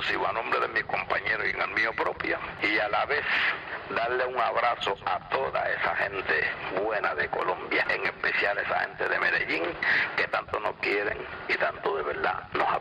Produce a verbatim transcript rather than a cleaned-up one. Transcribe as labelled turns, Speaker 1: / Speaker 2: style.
Speaker 1: exclusivo a nombre de mis compañeros y en el mío propio, y a la vez darle un abrazo a toda esa gente buena de Colombia, en especial esa gente de Medellín, que tanto nos quieren y tanto de verdad nos aprecian.